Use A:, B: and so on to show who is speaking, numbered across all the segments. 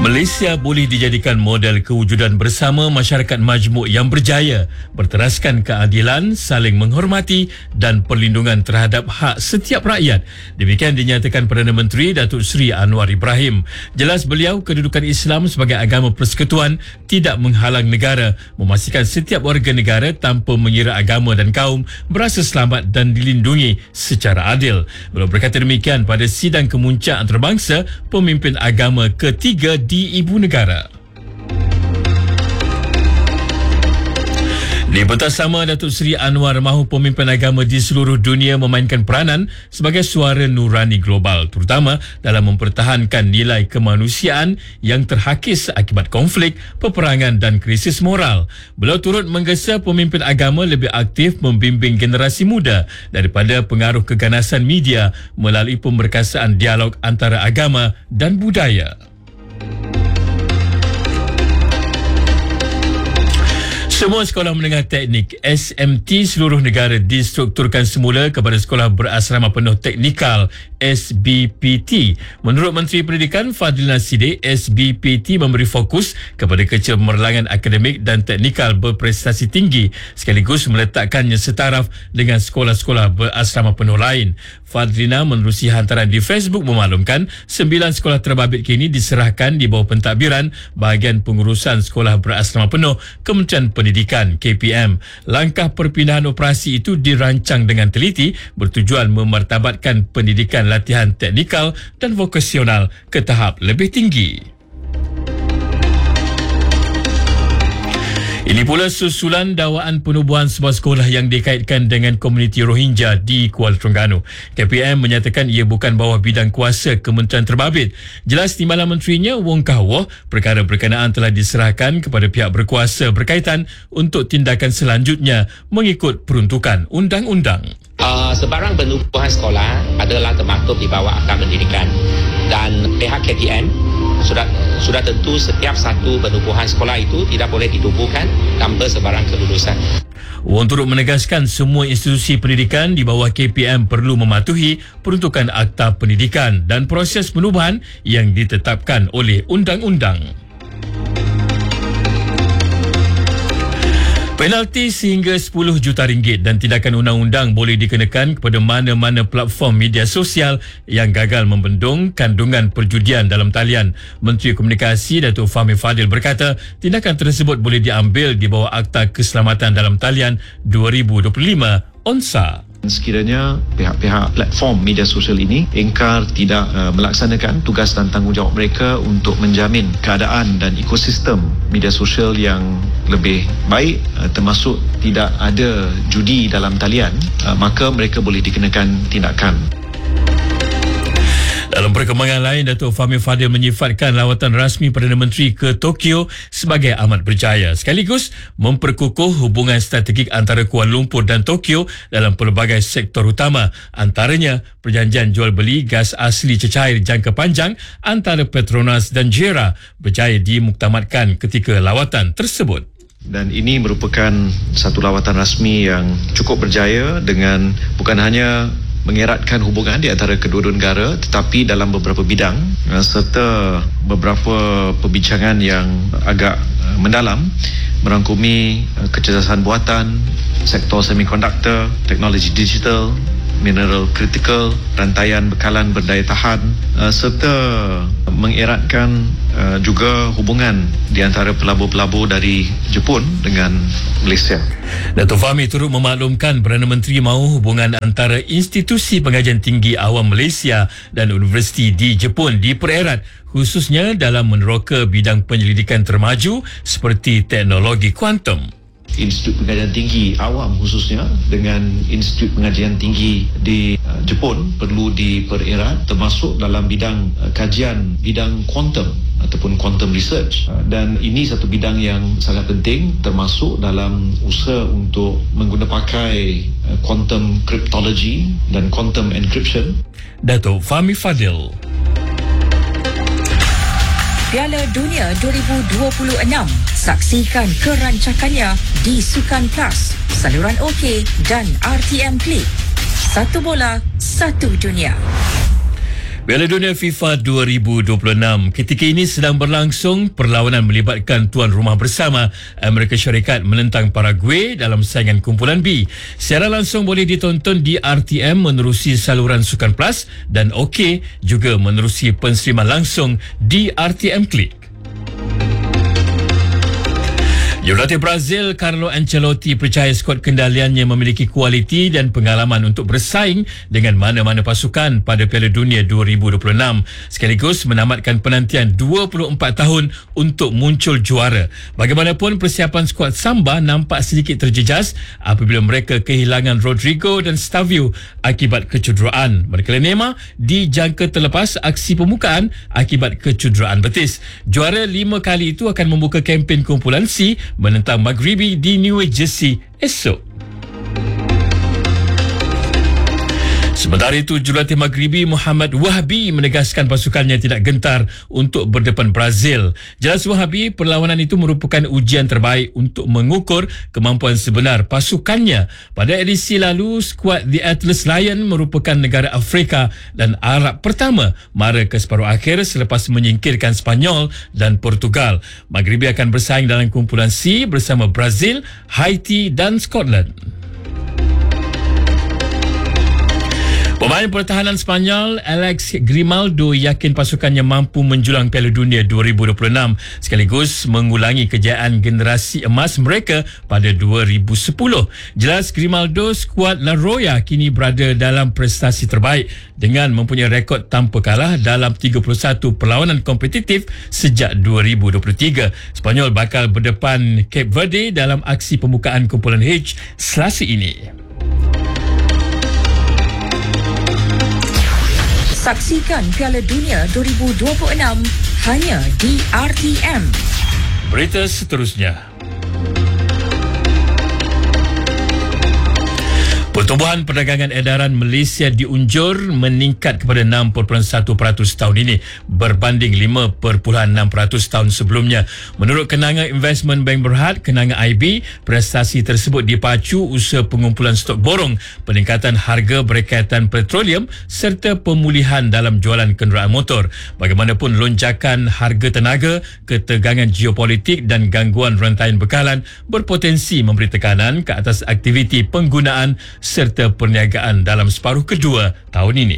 A: Malaysia boleh dijadikan model kewujudan bersama masyarakat majmuk yang berjaya, berteraskan keadilan, saling menghormati dan perlindungan terhadap hak setiap rakyat. Demikian dinyatakan Perdana Menteri Datuk Seri Anwar Ibrahim. Jelas beliau, kedudukan Islam sebagai agama persekutuan tidak menghalang negara, memastikan setiap warga negara tanpa mengira agama dan kaum berasa selamat dan dilindungi secara adil. Beliau berkata demikian pada sidang kemuncak antarabangsa pemimpin agama ketiga di Ibu Negara. Di pentas sama, Datuk Seri Anwar mahu pemimpin agama di seluruh dunia memainkan peranan sebagai suara nurani global, terutama dalam mempertahankan nilai kemanusiaan yang terhakis akibat konflik, peperangan dan krisis moral. Beliau turut menggesa pemimpin agama lebih aktif membimbing generasi muda daripada pengaruh keganasan media melalui pemberkasaan dialog antara agama dan budaya. Semua sekolah menengah teknik SMT seluruh negara distrukturkan semula kepada sekolah berasrama penuh teknikal SBPT. Menurut Menteri Pendidikan Fadlina Siddiq, SBPT memberi fokus kepada kecemerlangan akademik dan teknikal berprestasi tinggi sekaligus meletakkannya setaraf dengan sekolah-sekolah berasrama penuh lain. Fadlina menerusi hantaran di Facebook memaklumkan 9 sekolah terbabit kini diserahkan di bawah pentadbiran Bahagian Pengurusan Sekolah Berasrama Penuh Kementerian Pendidikan KPM. Langkah perpindahan operasi itu dirancang dengan teliti bertujuan memartabatkan pendidikan latihan teknikal dan vokasional ke tahap lebih tinggi. Ini pula susulan dakwaan penubuhan sebuah sekolah yang dikaitkan dengan komuniti Rohingya di Kuala Terengganu. KPM menyatakan ia bukan bawah bidang kuasa kementerian terbabit. Jelas Timbalan Menterinya Wong Kah Wah, perkara berkenaan telah diserahkan kepada pihak berkuasa berkaitan untuk tindakan selanjutnya mengikut peruntukan undang-undang.
B: Sebarang penubuhan sekolah adalah termaktub di bawah Akta Pendidikan dan pihak KPM sudah tentu setiap satu penubuhan sekolah itu tidak boleh ditubuhkan tanpa sebarang kelulusan.
A: Wong turut menegaskan semua institusi pendidikan di bawah KPM perlu mematuhi peruntukan Akta Pendidikan dan proses penubuhan yang ditetapkan oleh undang-undang. Penalti sehingga RM10 juta dan tindakan undang-undang boleh dikenakan kepada mana-mana platform media sosial yang gagal membendung kandungan perjudian dalam talian. Menteri Komunikasi Datuk Fahmi Fadil berkata tindakan tersebut boleh diambil di bawah Akta Keselamatan dalam Talian 2025 ONSA.
C: Sekiranya pihak-pihak platform media sosial ini ingkar tidak melaksanakan tugas dan tanggungjawab mereka untuk menjamin keadaan dan ekosistem media sosial yang lebih baik, termasuk tidak ada judi dalam talian, maka mereka boleh dikenakan tindakan.
A: Dalam perkembangan lain, Datuk Fahmi Fadil menyifatkan lawatan rasmi Perdana Menteri ke Tokyo sebagai amat berjaya, sekaligus memperkukuh hubungan strategik antara Kuala Lumpur dan Tokyo dalam pelbagai sektor utama, antaranya perjanjian jual beli gas asli cecair jangka panjang antara Petronas dan JERA berjaya dimuktamadkan ketika lawatan tersebut.
C: Dan ini merupakan satu lawatan rasmi yang cukup berjaya dengan bukan hanya mengeratkan hubungan di antara kedua-dua negara tetapi dalam beberapa bidang serta beberapa perbincangan yang agak mendalam merangkumi kecerdasan buatan, sektor semikonduktor, teknologi digital, mineral kritikal, rantaian bekalan berdaya tahan serta mengeratkan juga hubungan di antara pelabur-pelabur dari Jepun dengan Malaysia.
A: Datuk Fahmi turut memaklumkan Perdana Menteri mahu hubungan antara institusi pengajian tinggi awam Malaysia dan universiti di Jepun dipererat, khususnya dalam meneroka bidang penyelidikan termaju seperti teknologi kuantum.
C: Institut Pengajian Tinggi Awam khususnya dengan Institut Pengajian Tinggi di Jepun perlu dipererat termasuk dalam bidang kajian bidang quantum ataupun quantum research, dan ini satu bidang yang sangat penting termasuk dalam usaha untuk mengguna pakai quantum cryptology dan quantum encryption.
A: Datuk Fahmi Fadil.
D: Piala Dunia 2026. Saksikan kerancakannya di Sukan Plus, saluran OK dan RTM Play. Satu bola, satu dunia.
A: Piala Dunia FIFA 2026. Ketika ini sedang berlangsung perlawanan melibatkan tuan rumah bersama Amerika Syarikat menentang Paraguay dalam saingan kumpulan B. Siaran langsung boleh ditonton di RTM menerusi saluran Sukan Plus dan OK juga menerusi penseriman langsung di RTM Klik. Jurulatih Brazil Carlo Ancelotti percaya skuad kendaliannya memiliki kualiti dan pengalaman untuk bersaing dengan mana-mana pasukan pada Piala Dunia 2026 sekaligus menamatkan penantian 24 tahun untuk muncul juara. Bagaimanapun persiapan skuad Samba nampak sedikit terjejas apabila mereka kehilangan Rodrigo dan Stavio akibat kecederaan. Manakala Neymar dijangka terlepas aksi pembukaan akibat kecederaan betis. Juara 5 kali itu akan membuka kempen kumpulan C menentang Maghribi di New Jersey esok. Sementara itu, jurulatih Maghribi Muhammad Wahbi menegaskan pasukannya tidak gentar untuk berdepan Brazil. Jelas Wahbi, perlawanan itu merupakan ujian terbaik untuk mengukur kemampuan sebenar pasukannya. Pada edisi lalu, skuad The Atlas Lion merupakan negara Afrika dan Arab pertama mara ke separuh akhir selepas menyingkirkan Spanyol dan Portugal. Maghribi akan bersaing dalam kumpulan C bersama Brazil, Haiti dan Scotland. Pemain pertahanan Spanyol Alex Grimaldo yakin pasukannya mampu menjulang Piala Dunia 2026 sekaligus mengulangi kejayaan generasi emas mereka pada 2010. Jelas Grimaldo, skuad La Roya kini berada dalam prestasi terbaik dengan mempunyai rekod tanpa kalah dalam 31 perlawanan kompetitif sejak 2023. Spanyol bakal berdepan Cape Verde dalam aksi pembukaan kumpulan H Selasa ini.
D: Saksikan Piala Dunia 2026 hanya di RTM.
A: Berita seterusnya. Pertumbuhan perdagangan edaran Malaysia diunjur meningkat kepada 6.1% tahun ini berbanding 5.6% tahun sebelumnya. Menurut Kenanga Investment Bank Berhad, Kenanga IB, prestasi tersebut dipacu usaha pengumpulan stok borong, peningkatan harga berkaitan petroleum serta pemulihan dalam jualan kenderaan motor. Bagaimanapun, lonjakan harga tenaga, ketegangan geopolitik dan gangguan rantaian bekalan berpotensi memberi tekanan ke atas aktiviti penggunaan serta perniagaan dalam separuh kedua tahun ini.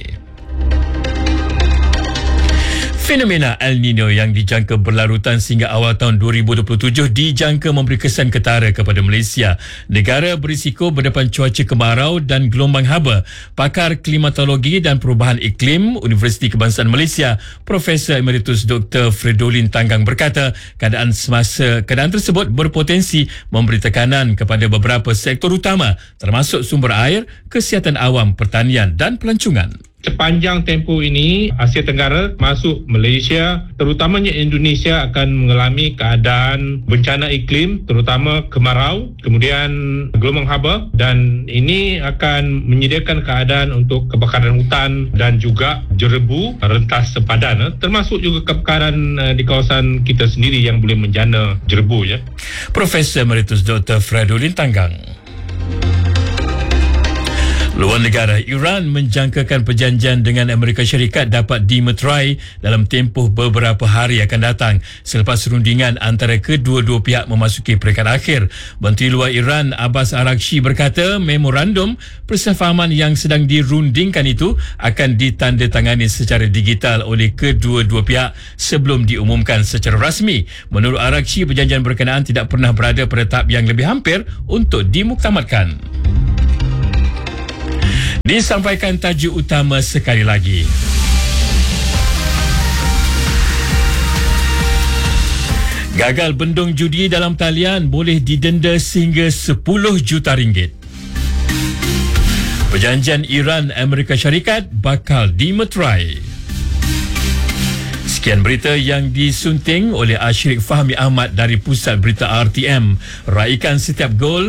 A: Fenomena El Nino yang dijangka berlarutan sehingga awal tahun 2027 dijangka memberi kesan ketara kepada Malaysia. Negara berisiko berdepan cuaca kemarau dan gelombang haba. Pakar Klimatologi dan Perubahan Iklim Universiti Kebangsaan Malaysia, Profesor Emeritus Dr. Fredolin Tanggang berkata, keadaan tersebut berpotensi memberi tekanan kepada beberapa sektor utama termasuk sumber air, kesihatan awam, pertanian dan pelancongan.
E: Sepanjang tempoh ini, Asia Tenggara masuk Malaysia, terutamanya Indonesia akan mengalami keadaan bencana iklim, terutama kemarau, kemudian gelombang haba, dan ini akan menyediakan keadaan untuk kebakaran hutan dan juga jerebu, rentas sepadan, termasuk juga kebakaran di kawasan kita sendiri yang boleh menjana jerebu.
A: Profesor Emeritus Dr. Fredolin Tanggang. Luar negara, Iran menjangkakan perjanjian dengan Amerika Syarikat dapat dimeterai dalam tempoh beberapa hari akan datang selepas rundingan antara kedua-dua pihak memasuki peringkat akhir. Menteri Luar Iran Abbas Araghchi berkata memorandum persefahaman yang sedang dirundingkan itu akan ditandatangani secara digital oleh kedua-dua pihak sebelum diumumkan secara rasmi. Menurut Araghchi, perjanjian berkenaan tidak pernah berada pada tahap yang lebih hampir untuk dimuktamadkan. Disampaikan tajuk utama sekali lagi. Gagal bendung judi dalam talian boleh didenda sehingga 10 juta ringgit. Perjanjian Iran-Amerika Syarikat bakal dimeterai. Sekian berita yang disunting oleh Ashrik Fahmi Ahmad dari Pusat Berita RTM. Raikan setiap gol